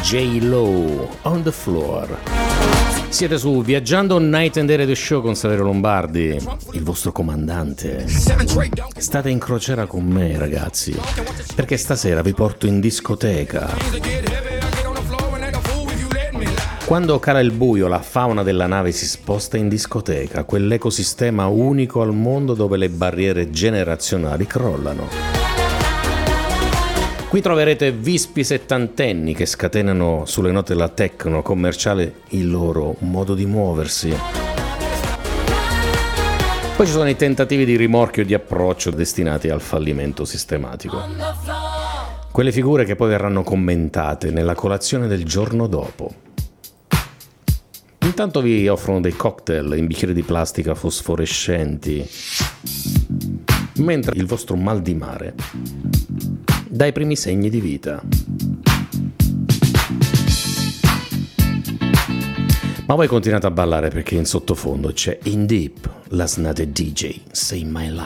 J-Lo, On the Floor. Siete su Viaggiando Night and Day Radio Show con Saverio Lombardi, il vostro comandante. State in crociera con me, ragazzi, perché stasera vi porto in discoteca. Quando cala il buio, la fauna della nave si sposta in discoteca, quell'ecosistema unico al mondo dove le barriere generazionali crollano. Qui troverete vispi settantenni che scatenano sulle note della techno commerciale il loro modo di muoversi. Poi ci sono i tentativi di rimorchio e di approccio destinati al fallimento sistematico. Quelle figure che poi verranno commentate nella colazione del giorno dopo. Intanto vi offrono dei cocktail in bicchieri di plastica fosforescenti, mentre il vostro mal di mare dà i primi segni di vita. Ma voi continuate a ballare perché in sottofondo c'è In Deep, Last Night DJ, Save My Life.